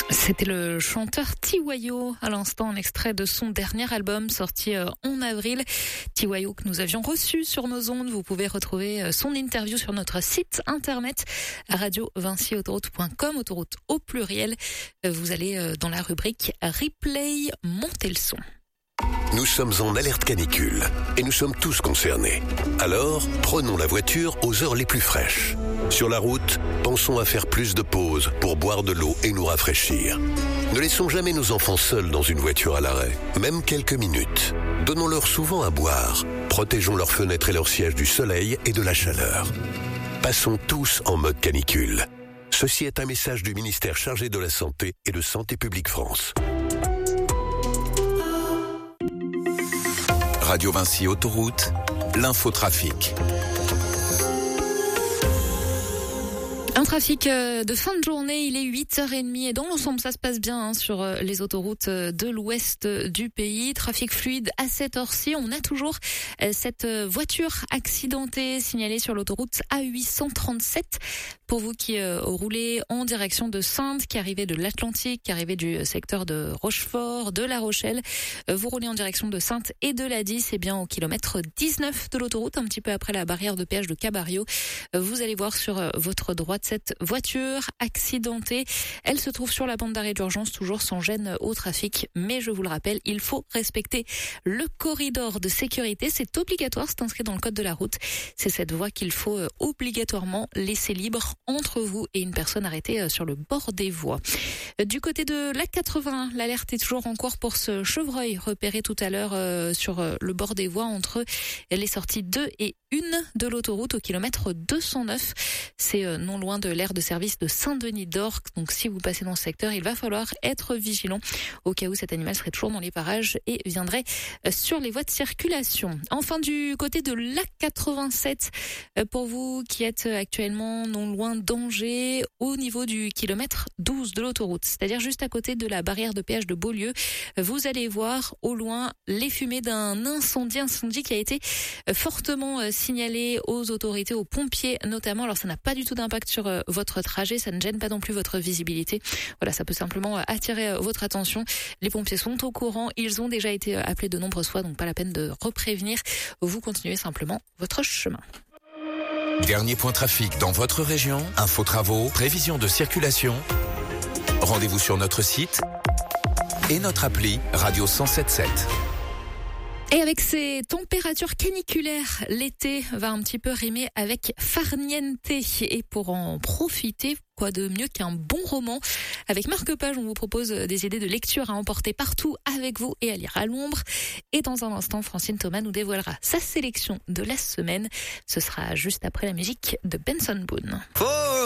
C'était le chanteur Tiwayo à l'instant, un extrait de son dernier album sorti en avril. Tiwayo que nous avions reçu sur nos ondes. Vous pouvez retrouver son interview sur notre site internet radio-vinci-autoroute.com, autoroute au pluriel. Vous allez dans la rubrique Replay, montez le son. Nous sommes en alerte canicule et nous sommes tous concernés. Alors, prenons la voiture aux heures les plus fraîches. Sur la route, pensons à faire plus de pauses pour boire de l'eau et nous rafraîchir. Ne laissons jamais nos enfants seuls dans une voiture à l'arrêt, même quelques minutes. Donnons-leur souvent à boire. Protégeons leurs fenêtres et leurs sièges du soleil et de la chaleur. Passons tous en mode canicule. Ceci est un message du ministère chargé de la Santé et de Santé publique France. Radio Vinci Autoroute, l'infotrafic. Un trafic de fin de journée, il est 8h30 et dans l'ensemble ça se passe bien sur les autoroutes de l'ouest du pays. Trafic fluide à cette heure-ci. On a toujours cette voiture accidentée signalée sur l'autoroute A837. Pour vous qui roulez en direction de Saintes, qui arrivez de l'Atlantique, qui arrivez du secteur de Rochefort, de La Rochelle, vous roulez en direction de Saintes et de la 10, et bien au kilomètre 19 de l'autoroute, un petit peu après la barrière de péage de Cabario. Vous allez voir sur votre droite cette voiture accidentée. Elle se trouve sur la bande d'arrêt d'urgence, toujours sans gêne au trafic. Mais je vous le rappelle, il faut respecter le corridor de sécurité. C'est obligatoire, c'est inscrit dans le code de la route. C'est cette voie qu'il faut obligatoirement laisser libre entre vous et une personne arrêtée sur le bord des voies. Du côté de l'A81, l'alerte est toujours en cours pour ce chevreuil repéré tout à l'heure sur le bord des voies entre les sorties 2 et 1 de l'autoroute au kilomètre 209. C'est non loin de l'aire de service de Saint-Denis-d'Orc. Donc si vous passez dans ce secteur, il va falloir être vigilant au cas où cet animal serait toujours dans les parages et viendrait sur les voies de circulation. Enfin, du côté de l'A87, pour vous qui êtes actuellement non loin d'Angers, au niveau du kilomètre 12 de l'autoroute, c'est-à-dire juste à côté de la barrière de péage de Beaulieu, vous allez voir au loin les fumées d'un incendie qui a été fortement signalé aux autorités, aux pompiers notamment. Alors ça n'a pas du tout d'impact sur votre trajet, ça ne gêne pas non plus votre visibilité. Voilà, ça peut simplement attirer votre attention. Les pompiers sont au courant, ils ont déjà été appelés de nombreuses fois, donc pas la peine de reprévenir. Vous continuez simplement votre chemin. Dernier point trafic dans votre région, info travaux, prévision de circulation. Rendez-vous sur notre site et notre appli Radio 1077. Et avec ces températures caniculaires, l'été va un petit peu rimer avec farniente. Et pour en profiter, quoi de mieux qu'un bon roman? Avec Marque Page, on vous propose des idées de lecture à emporter partout avec vous et à lire à l'ombre. Et dans un instant, Francine Thomas nous dévoilera sa sélection de la semaine. Ce sera juste après la musique de Benson Boone.